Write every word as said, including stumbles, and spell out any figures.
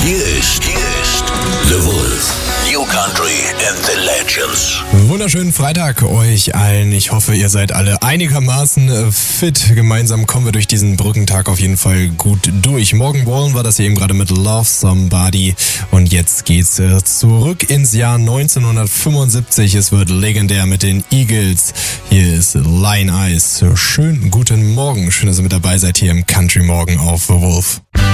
Hier ist, hier ist The Wolf. New Country and the Legends. Wunderschönen Freitag euch allen. Ich hoffe, ihr seid alle einigermaßen fit. Gemeinsam kommen wir durch diesen Brückentag auf jeden Fall gut durch. Morgan Wallen war das hier eben gerade mit Love Somebody. Und jetzt geht's zurück ins Jahr neunzehnhundertfünfundsiebzig. Es wird legendär mit den Eagles. Hier ist Line Eyes. Schönen guten Morgen. Schön, dass ihr mit dabei seid hier im Country Morgen auf The Wolf.